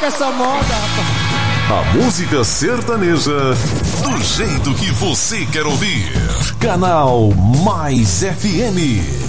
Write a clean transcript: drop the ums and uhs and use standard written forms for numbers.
com essa moda, rapaz. A música sertaneja do jeito que você quer ouvir. Canal Mais FM.